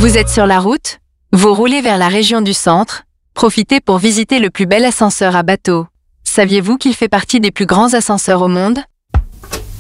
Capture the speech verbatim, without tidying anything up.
Vous êtes sur la route? Vous roulez vers la région du centre? Profitez pour visiter le plus bel ascenseur à bateau. Saviez-vous qu'il fait partie des plus grands ascenseurs au monde?